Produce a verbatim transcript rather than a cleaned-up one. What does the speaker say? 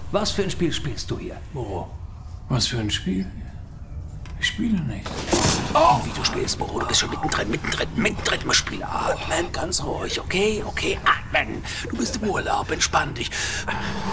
Was für ein Spiel spielst du hier, Moreau? Was für ein Spiel? Ich spiele nicht. Oh, wie du spielst, Moreau. Du bist schon mittendrin, mittendrin, mittendrin im Spiel. Atmen, ganz ruhig, okay? Okay, atmen. Du bist im Urlaub, entspann dich.